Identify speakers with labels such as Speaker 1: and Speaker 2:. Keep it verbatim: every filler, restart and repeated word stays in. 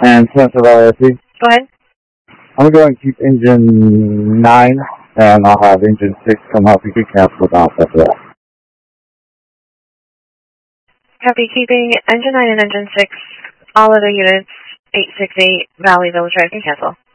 Speaker 1: And Central L S C.
Speaker 2: Go ahead.
Speaker 1: I'm going to keep engine nine, and I'll have engine six come up. You can cancel it off after that.
Speaker 2: Copy, keeping engine nine and engine six, all other units, eight six eight, Valley Village Drive, can cancel.